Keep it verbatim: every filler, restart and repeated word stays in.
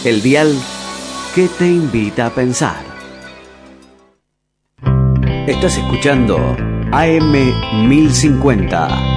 El dial que te invita a pensar. Estás escuchando A M mil cincuenta.